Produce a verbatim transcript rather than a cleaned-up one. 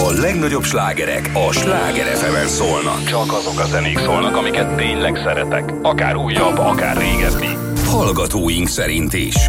A legnagyobb slágerek a Sláger ef emen szólnak. Csak azok a zenék szólnak, amiket tényleg szeretek. Akár újabb, akár régebbi. Hallgatóink szerint is.